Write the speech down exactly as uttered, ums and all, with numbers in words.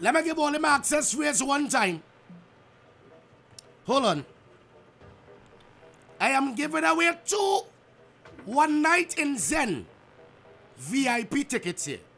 Let me give all them access rates one time. Hold on. I am giving away two one night in Zen V I P tickets here.